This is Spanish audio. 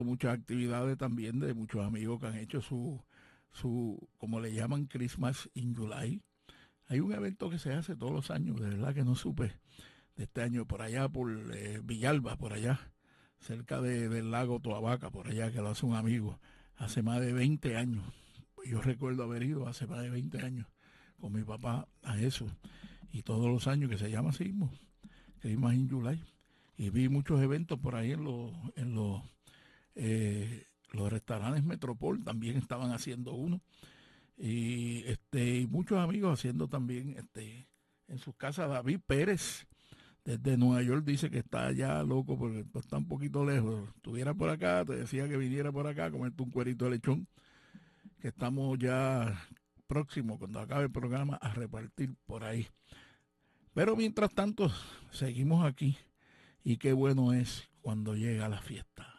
muchas actividades también de muchos amigos que han hecho como le llaman, Christmas in July. Hay un evento que se hace todos los años, de verdad que no supe de este año, por allá por Villalba, por allá, cerca del lago Toabaca, por allá, que lo hace un amigo, hace más de 20 años. Yo recuerdo haber ido hace más de 20 años con mi papá a eso, y todos los años que se llama así mismo, Christmas in July. Y vi muchos eventos por ahí los restaurantes Metropol también estaban haciendo uno, y muchos amigos haciendo también en sus casas. David Pérez desde Nueva York dice que está allá loco porque está un poquito lejos. Estuviera por acá, te decía que viniera por acá a comerte un cuerito de lechón, que estamos ya próximos, cuando acabe el programa, a repartir por ahí. Pero mientras tanto, seguimos aquí, y qué bueno es cuando llega la fiesta.